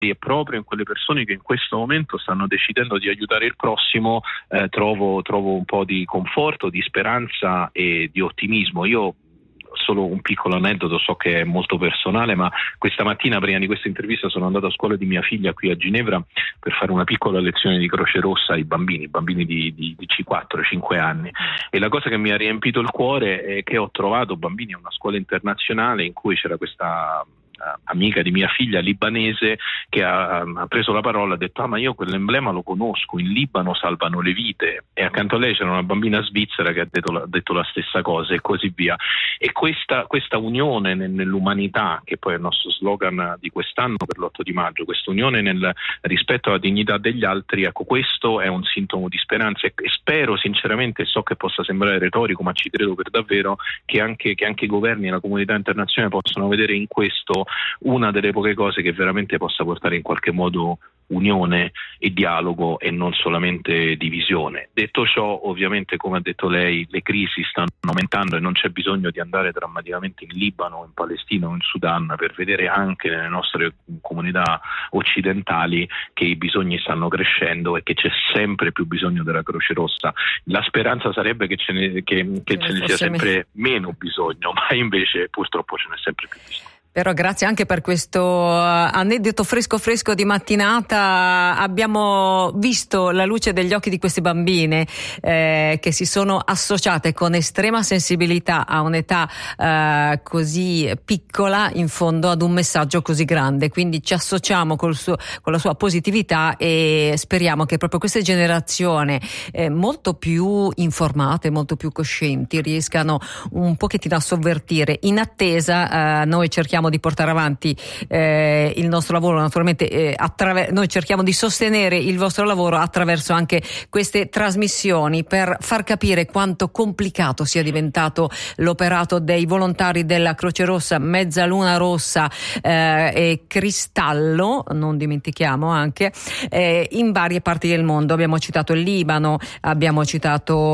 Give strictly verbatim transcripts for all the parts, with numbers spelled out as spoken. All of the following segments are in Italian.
e proprio in quelle persone che in questo momento stanno decidendo di aiutare il prossimo eh, trovo, trovo un po' di conforto, di speranza e di ottimismo. Io solo un piccolo aneddoto, so che è molto personale, ma questa mattina prima di questa intervista sono andato a scuola di mia figlia qui a Ginevra per fare una piccola lezione di Croce Rossa ai bambini, bambini di, di, di quattro cinque anni, e la cosa che mi ha riempito il cuore è che ho trovato bambini a una scuola internazionale in cui c'era questa amica di mia figlia libanese che ha, ha preso la parola e ha detto: ah, ma io quell'emblema lo conosco, in Libano salvano le vite, e accanto a lei c'era una bambina svizzera che ha detto, ha detto la stessa cosa, e così via. E questa, questa unione nell'umanità, che poi è il nostro slogan di quest'anno per l'otto di maggio, questa unione nel rispetto alla dignità degli altri, ecco, questo è un sintomo di speranza, e spero sinceramente, so che possa sembrare retorico, ma ci credo per davvero, che anche, che anche i governi e la comunità internazionale possano vedere in questo una delle poche cose che veramente possa portare in qualche modo unione e dialogo e non solamente divisione. Detto ciò, ovviamente, come ha detto lei, le crisi stanno aumentando e non c'è bisogno di andare drammaticamente in Libano, in Palestina o in Sudan per vedere anche nelle nostre comunità occidentali che i bisogni stanno crescendo e che c'è sempre più bisogno della Croce Rossa. La speranza sarebbe che ce ne, che, che ce ne sia sempre meno bisogno, ma invece purtroppo ce n'è sempre più bisogno. Però grazie anche per questo aneddoto fresco fresco di mattinata. Abbiamo visto la luce degli occhi di queste bambine eh, che si sono associate con estrema sensibilità a un'età eh, così piccola in fondo ad un messaggio così grande, quindi ci associamo col suo, con la sua positività e speriamo che proprio queste generazioni eh, molto più informate, molto più coscienti riescano un pochettino a sovvertire. In attesa eh, noi cerchiamo di portare avanti eh, il nostro lavoro, naturalmente eh, attraver- noi cerchiamo di sostenere il vostro lavoro attraverso anche queste trasmissioni per far capire quanto complicato sia diventato l'operato dei volontari della Croce Rossa, Mezzaluna Rossa eh, e Cristallo, non dimentichiamo anche, eh, in varie parti del mondo. Abbiamo citato il Libano, abbiamo citato uh,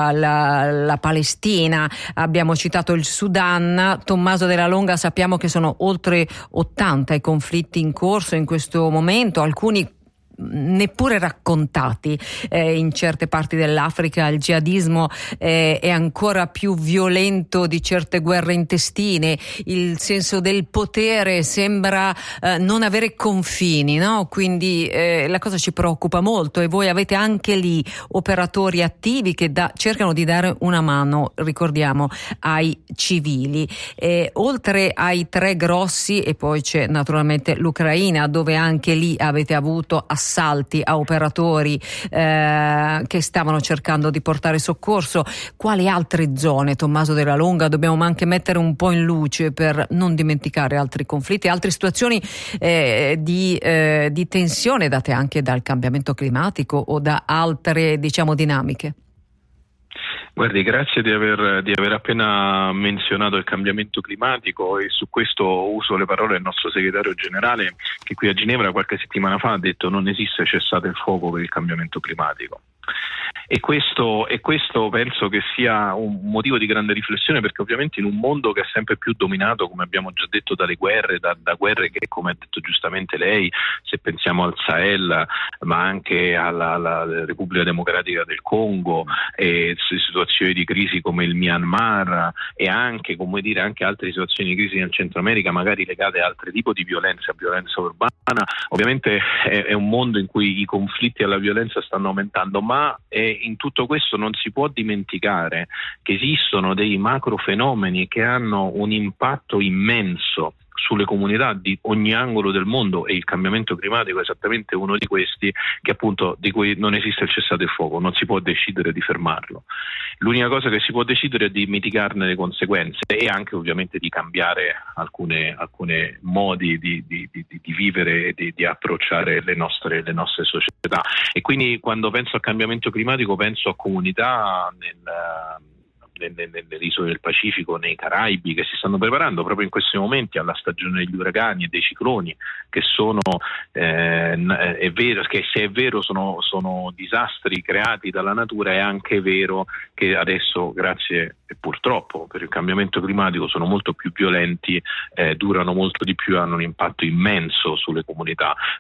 la, la Palestina, abbiamo citato il Sudan. Tommaso Della Longa, sappiamo che sono oltre ottanta i conflitti in corso in questo momento, alcuni neppure raccontati eh, in certe parti dell'Africa. Il jihadismo eh, è ancora più violento di certe guerre intestine, il senso del potere sembra eh, non avere confini, no? Quindi eh, la cosa ci preoccupa molto, e voi avete anche lì operatori attivi che da, cercano di dare una mano, ricordiamo, ai civili. Eh, oltre ai tre grossi, e poi c'è naturalmente l'Ucraina, dove anche lì avete avuto assalti a operatori eh, che stavano cercando di portare soccorso. Quali altre zone, Tommaso Della Longa, dobbiamo anche mettere un po' in luce per non dimenticare altri conflitti, altre situazioni eh, di, eh, di tensione date anche dal cambiamento climatico o da altre, diciamo, dinamiche? Guardi, grazie di aver, di aver appena menzionato il cambiamento climatico, e su questo uso le parole del nostro segretario generale, che qui a Ginevra qualche settimana fa ha detto: non esiste cessate il fuoco per il cambiamento climatico. E questo, e questo penso che sia un motivo di grande riflessione, perché ovviamente in un mondo che è sempre più dominato, come abbiamo già detto, dalle guerre, da, da guerre che, come ha detto giustamente lei, se pensiamo al Sahel, ma anche alla, alla Repubblica Democratica del Congo, e situazioni di crisi come il Myanmar, e anche, come dire, anche altre situazioni di crisi nel Centro America, magari legate a altri tipi di violenza, violenza urbana. Ovviamente è, è un mondo in cui i conflitti e la violenza stanno aumentando, ma è, in tutto questo non si può dimenticare che esistono dei macro fenomeni che hanno un impatto immenso sulle comunità di ogni angolo del mondo, e il cambiamento climatico è esattamente uno di questi, che appunto di cui non esiste il cessate il fuoco, non si può decidere di fermarlo. L'unica cosa che si può decidere è di mitigarne le conseguenze, e anche ovviamente di cambiare alcune, alcune modi di, di, di, di vivere e di, di approcciare le nostre, le nostre società. E quindi quando penso al cambiamento climatico penso a comunità nel nelle isole del Pacifico, nei Caraibi, che si stanno preparando proprio in questi momenti alla stagione degli uragani e dei cicloni, che sono eh, è vero che se è vero sono, sono disastri creati dalla natura, è anche vero che adesso, grazie e purtroppo per il cambiamento climatico, sono molto più violenti, eh, durano molto di più, hanno un impatto immenso sulle comunità.